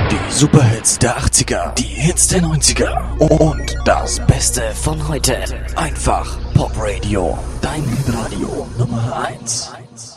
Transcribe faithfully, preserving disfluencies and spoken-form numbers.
Die Superhits der achtziger, die Hits der neunziger und das Beste von heute. Einfach Pop Radio, dein Radio Nummer eins.